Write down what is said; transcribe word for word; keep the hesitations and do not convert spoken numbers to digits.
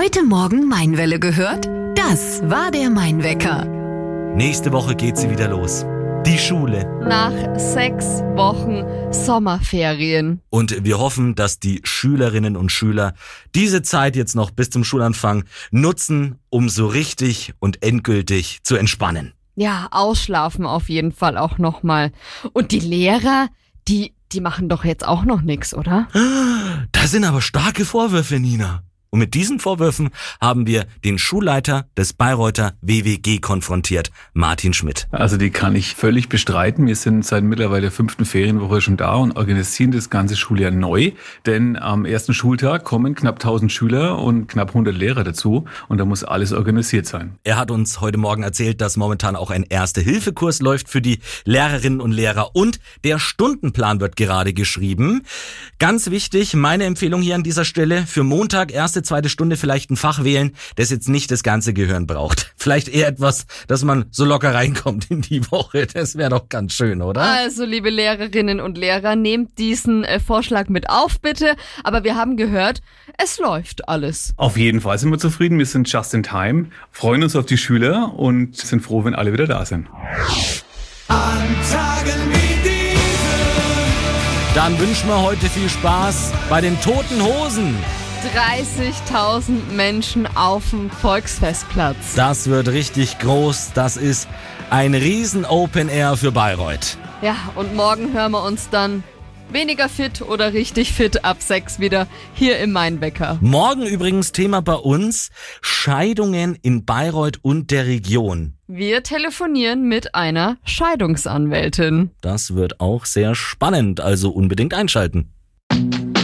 Heute Morgen Mainwelle gehört? Das war der Mainwecker. Nächste Woche geht sie wieder los. Die Schule. Nach sechs Wochen Sommerferien. Und wir hoffen, dass die Schülerinnen und Schüler diese Zeit jetzt noch bis zum Schulanfang nutzen, um so richtig und endgültig zu entspannen. Ja, ausschlafen auf jeden Fall auch nochmal. Und die Lehrer, die, die machen doch jetzt auch noch nichts, oder? Das sind aber starke Vorwürfe, Nina. Und mit diesen Vorwürfen haben wir den Schulleiter des Bayreuther W W G konfrontiert, Martin Schmidt. Also die kann ich völlig bestreiten. Wir sind seit mittlerweile der fünften Ferienwoche schon da und organisieren das ganze Schuljahr neu. Denn am ersten Schultag kommen knapp tausend Schüler und knapp hundert Lehrer dazu. Und da muss alles organisiert sein. Er hat uns heute Morgen erzählt, dass momentan auch ein Erste-Hilfe-Kurs läuft für die Lehrerinnen und Lehrer. Und der Stundenplan wird gerade geschrieben. Ganz wichtig, meine Empfehlung hier an dieser Stelle, für Montag, erste, zweite Stunde vielleicht ein Fach wählen, das jetzt nicht das ganze Gehirn braucht. Vielleicht eher etwas, dass man so locker reinkommt in die Woche. Das wäre doch ganz schön, oder? Also, liebe Lehrerinnen und Lehrer, nehmt diesen äh, Vorschlag mit auf, bitte. Aber wir haben gehört, es läuft alles. Auf jeden Fall sind wir zufrieden. Wir sind just in time, freuen uns auf die Schüler und sind froh, wenn alle wieder da sind. An Tagen wie diesen. Dann wünschen wir heute viel Spaß bei den Toten Hosen. dreißigtausend Menschen auf dem Volksfestplatz. Das wird richtig groß. Das ist ein riesen Open Air für Bayreuth. Ja, und morgen hören wir uns dann weniger fit oder richtig fit ab sechs wieder hier im Mainwecker. Morgen übrigens Thema bei uns: Scheidungen in Bayreuth und der Region. Wir telefonieren mit einer Scheidungsanwältin. Das wird auch sehr spannend, also unbedingt einschalten.